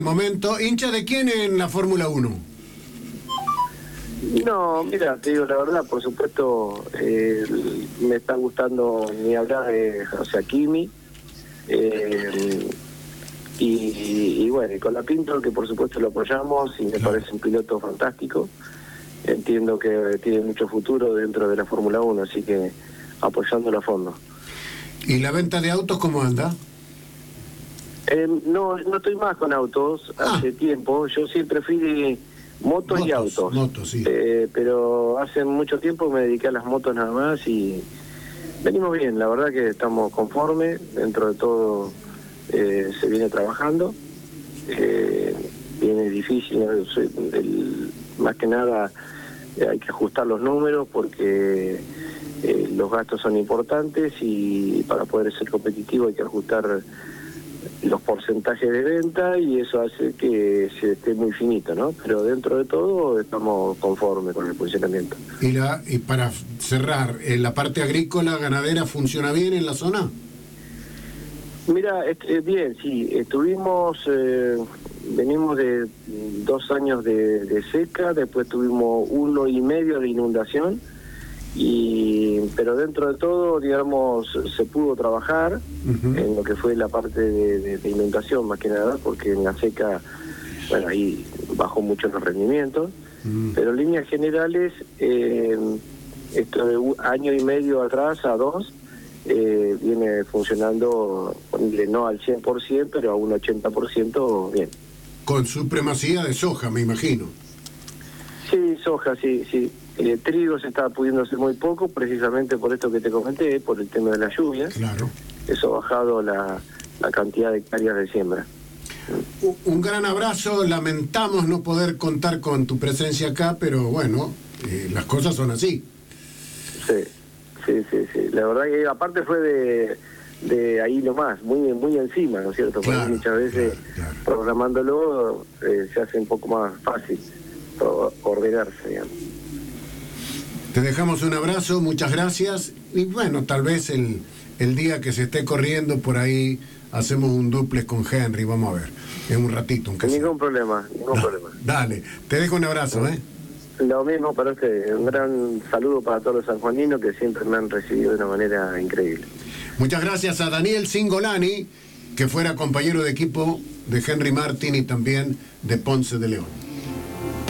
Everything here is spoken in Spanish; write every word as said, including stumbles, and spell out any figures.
Momento, ¿hincha de quién en la Fórmula uno? No, mira, te digo la verdad, por supuesto, eh, me está gustando ni hablar de José Kimi, eh, y, y bueno, y con la Pinto, que por supuesto lo apoyamos, y me Claro. parece un piloto fantástico. Entiendo que tiene mucho futuro dentro de la Fórmula uno, así que apoyándolo a fondo. ¿Y la venta de autos cómo anda? Eh, no, no estoy más con autos Ah. hace tiempo. Yo siempre fui de motos, Motos, y autos. motos, sí. Eh, pero hace mucho tiempo me dediqué a las motos nada más y venimos bien. La verdad que estamos conformes. Dentro de todo eh, se viene trabajando. Eh, viene difícil. ¿no? El, más que nada eh, hay que ajustar los números porque eh, los gastos son importantes y para poder ser competitivo hay que ajustar los porcentajes de venta y eso hace que se esté muy finito, ¿no? Pero dentro de todo estamos conformes con el posicionamiento. Y, la, y para cerrar, ¿eh, ¿la parte agrícola, ganadera funciona bien en la zona? Mira, eh, bien, sí, estuvimos, eh, venimos de dos años de, de seca, después tuvimos uno y medio de inundación, y pero dentro de todo, digamos, se pudo trabajar uh-huh. en lo que fue la parte de, de, de inundación, más que nada, porque en la seca, bueno, ahí bajó mucho los rendimientos, uh-huh. pero en líneas generales, eh, esto de un año y medio atrás a dos, eh, viene funcionando, no al cien por ciento, pero a un ochenta por ciento bien. Con supremacía de soja, me imagino. Sí, soja, sí, sí. El trigo se está pudiendo hacer muy poco, precisamente por esto que te comenté, por el tema de las lluvias. Claro. Eso ha bajado la, la cantidad de hectáreas de siembra. Un gran abrazo, lamentamos no poder contar con tu presencia acá, pero bueno, eh, las cosas son así. Sí, sí, sí, sí. La verdad que aparte fue de, de ahí nomás, muy muy encima, ¿no es cierto? Claro, porque muchas veces claro, claro. programándolo eh, se hace un poco más fácil ordenarse, digamos. Te dejamos un abrazo, muchas gracias. Y bueno, tal vez el, el día que se esté corriendo por ahí hacemos un duplex con Henry, vamos a ver, en un ratito. Aunque ningún sea. problema, ningún Da, problema. Dale, te dejo un abrazo, ¿eh? Lo mismo para usted, un gran saludo para todos los sanjuaninos que siempre me han recibido de una manera increíble. Muchas gracias a Daniel Cingolani, que fuera compañero de equipo de Henry Martin y también de Ponce de León.